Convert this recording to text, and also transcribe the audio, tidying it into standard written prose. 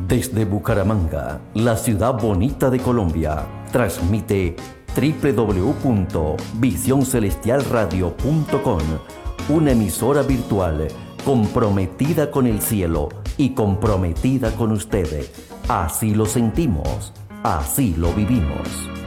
Desde Bucaramanga, la ciudad bonita de Colombia, transmite www.visioncelestialradio.com, una emisora virtual comprometida con el cielo y comprometida con ustedes. Así lo sentimos, así lo vivimos.